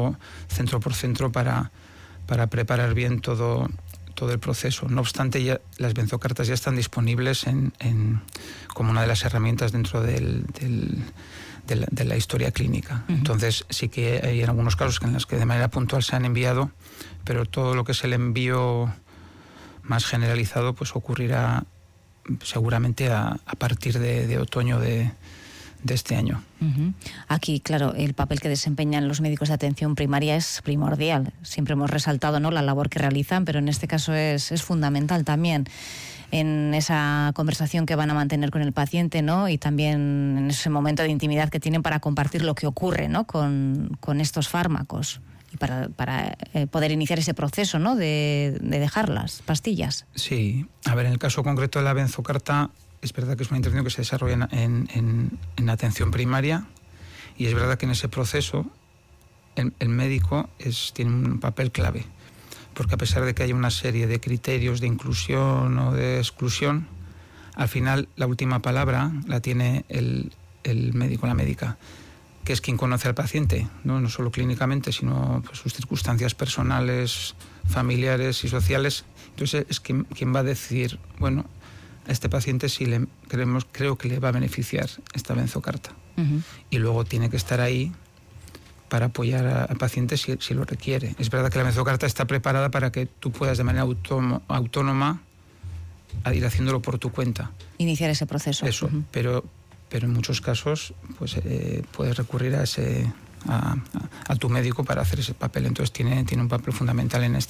trabajando centro por centro para preparar bien todo el proceso. No obstante, ya las benzocartas ya están disponibles como una de las herramientas dentro de la historia clínica. Entonces sí que hay algunos casos en los que de manera puntual se han enviado, pero todo lo que es el envío más generalizado pues ocurrirá seguramente a partir de otoño de este año. Aquí, claro, el papel que desempeñan los médicos de atención primaria es primordial. Siempre hemos resaltado, ¿no?, la labor que realizan, pero en este caso es fundamental también en esa conversación que van a mantener con el paciente, ¿no?, y también en ese momento de intimidad que tienen para compartir lo que ocurre, ¿no?, con estos fármacos y para poder iniciar ese proceso, ¿no?, de dejar las pastillas. Sí, a ver, en el caso concreto de la benzocarta, es verdad que es una intervención que se desarrolla en atención primaria, y es verdad que en ese proceso el médico tiene un papel clave, porque a pesar de que haya una serie de criterios de inclusión o de exclusión, al final la última palabra la tiene el médico, la médica, que es quien conoce al paciente, no solo clínicamente, sino pues, sus circunstancias personales, familiares y sociales. Entonces es quien va a decir, bueno, a este paciente sí creo que le va a beneficiar esta benzocarta. Y luego tiene que estar ahí para apoyar al paciente si lo requiere. Es verdad que la benzocarta está preparada para que tú puedas de manera autónoma ir haciéndolo por tu cuenta. Iniciar ese proceso. Eso, pero en muchos casos pues puedes recurrir a tu médico para hacer ese papel. Entonces tiene un papel fundamental en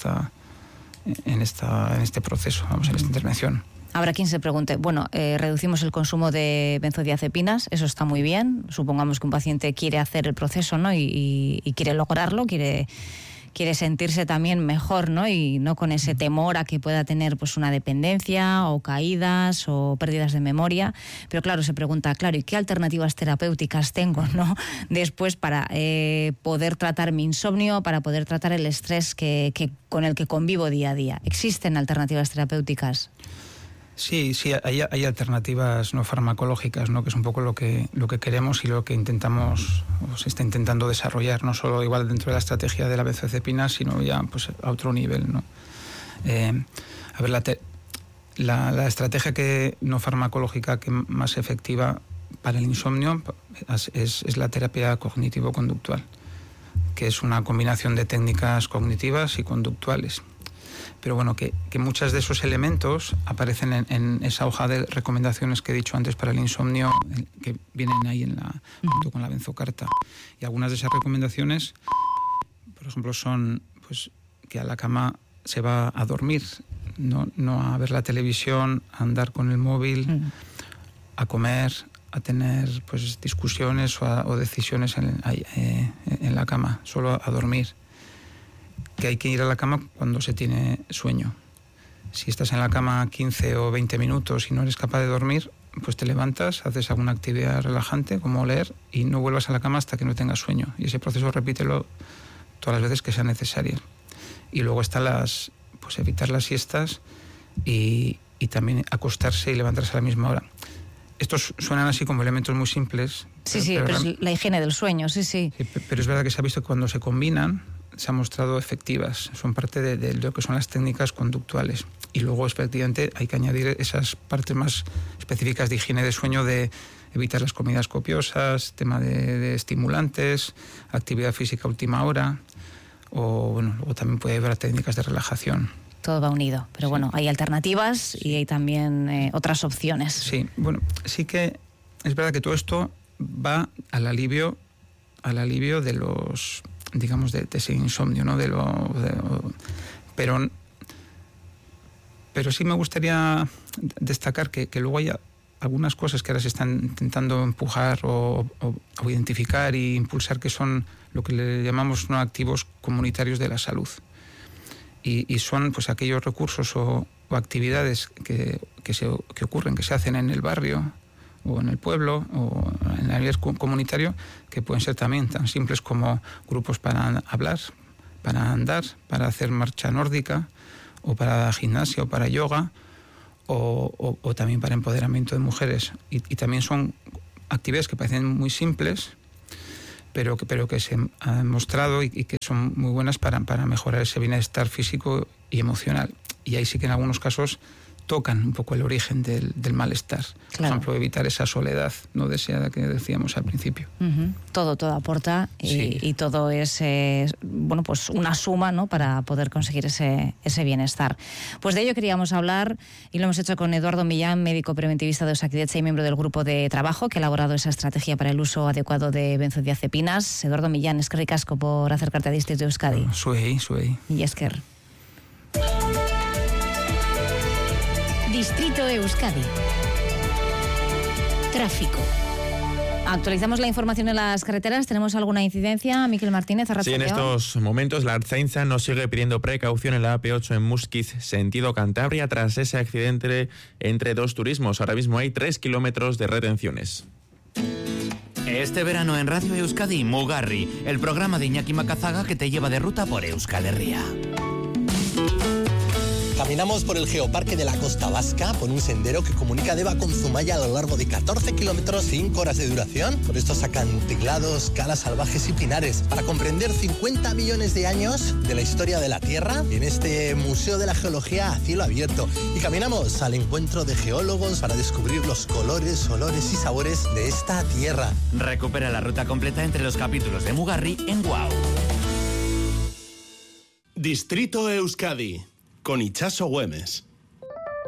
este proceso, en esta intervención. Habrá quien se pregunte, bueno, reducimos el consumo de benzodiazepinas, eso está muy bien, supongamos que un paciente quiere hacer el proceso, ¿no?, y quiere lograrlo, quiere sentirse también mejor, ¿no?, y no con ese temor a que pueda tener pues una dependencia o caídas o pérdidas de memoria. Pero claro, se pregunta, claro, ¿y qué alternativas terapéuticas tengo, ¿no?, después para poder tratar mi insomnio, para poder tratar el estrés con el que convivo día a día? ¿Existen alternativas terapéuticas? Sí, hay alternativas no farmacológicas, ¿no?, que es un poco lo que queremos y lo que intentamos o se está intentando desarrollar, no solo igual dentro de la estrategia de la benzodiazepina, sino ya pues a otro nivel, ¿no? A ver, la estrategia no farmacológica que más efectiva para el insomnio es la terapia cognitivo-conductual, que es una combinación de técnicas cognitivas y conductuales. Pero bueno, que muchos de esos elementos aparecen en esa hoja de recomendaciones que he dicho antes para el insomnio, que vienen ahí junto con la benzocarta. Y algunas de esas recomendaciones, por ejemplo, son pues que a la cama se va a dormir, no a ver la televisión, a andar con el móvil, a comer, a tener pues discusiones o decisiones en la cama, solo a dormir. Que hay que ir a la cama cuando se tiene sueño. Si estás en la cama 15 o 20 minutos y no eres capaz de dormir, pues te levantas, haces alguna actividad relajante como leer y no vuelvas a la cama hasta que no tengas sueño. Y ese proceso repítelo todas las veces que sea necesario. Y luego están pues evitar las siestas y también acostarse y levantarse a la misma hora. Estos suenan así como elementos muy simples. Pero es la higiene del sueño, sí. Pero es verdad que se ha visto que cuando se combinan se han mostrado efectivas, son parte de lo que son las técnicas conductuales. Y luego, efectivamente, hay que añadir esas partes más específicas de higiene de sueño, de evitar las comidas copiosas, tema de estimulantes, actividad física a última hora, o bueno, luego también puede haber técnicas de relajación. Todo va unido, pero sí. Bueno, hay alternativas y hay también otras opciones. Sí, bueno, sí que es verdad que todo esto va al alivio de los, digamos, de ese insomnio, ¿no? Pero sí me gustaría destacar que luego hay algunas cosas que ahora se están intentando empujar o identificar e impulsar, que son lo que le llamamos no activos comunitarios de la salud. Y son pues aquellos recursos o actividades que ocurren, que se hacen en el barrio o en el pueblo o en el nivel comunitario, que pueden ser también tan simples como grupos para hablar, para andar, para hacer marcha nórdica, o para gimnasia o para yoga, o también para empoderamiento de mujeres. Y también son actividades que parecen muy simples, pero que se han mostrado y que son muy buenas para mejorar ese bienestar físico y emocional. Y ahí sí que en algunos casos tocan un poco el origen del malestar. Claro. Por ejemplo, evitar esa soledad no deseada que decíamos al principio. Todo aporta y todo es pues una suma, ¿no?, para poder conseguir ese bienestar. Pues de ello queríamos hablar y lo hemos hecho con Eduardo Millán, médico preventivista de Osakidetza y miembro del grupo de trabajo que ha elaborado esa estrategia para el uso adecuado de benzodiazepinas. Eduardo Millán, eskerrik asko por acercarte a Distrito Euskadi. Zuei. Y esker. Distrito Euskadi. Tráfico. Actualizamos la información en las carreteras. ¿Tenemos alguna incidencia? Miquel Martínez, arratsaldeon. Sí, en estos momentos la Ertzaintza nos sigue pidiendo precaución en la AP8 en Muskiz, sentido Cantabria, tras ese accidente entre dos turismos. Ahora mismo hay 3 kilómetros de retenciones. Este verano en Radio Euskadi, Mugarri, el programa de Iñaki Macazaga que te lleva de ruta por Euskal Herria. Caminamos por el Geoparque de la Costa Vasca, por un sendero que comunica Deva con Zumaya a lo largo de 14 kilómetros, 5 horas de duración, por estos acantilados, calas salvajes y pinares, para comprender 50 millones de años de la historia de la Tierra en este Museo de la Geología a cielo abierto. Y caminamos al encuentro de geólogos para descubrir los colores, olores y sabores de esta tierra. Recupera la ruta completa entre los capítulos de Mugarri en Guau. Distrito Euskadi, con Itxaso Güemes.